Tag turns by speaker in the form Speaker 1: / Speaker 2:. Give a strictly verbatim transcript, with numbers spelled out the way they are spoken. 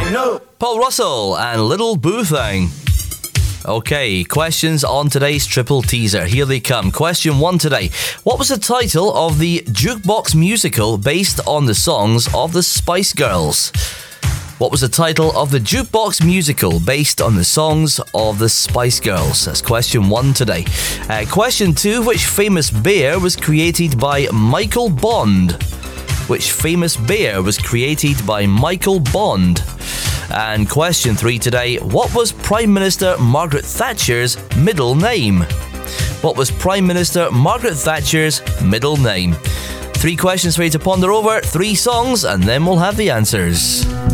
Speaker 1: No.
Speaker 2: Paul Russell and Little Boo Thing. Okay, questions on today's triple teaser. Here they come. Question one today. What was the title of the jukebox musical based on the songs of the Spice Girls? What was the title of the jukebox musical based on the songs of the Spice Girls? That's question one today. Uh, question two. Which famous bear was created by Michael Bond? Which famous bear was created by Michael Bond? And question three today. What was Prime Minister Margaret Thatcher's middle name? What was Prime Minister Margaret Thatcher's middle name? Three questions for you to ponder over, three songs, and then we'll have the answers.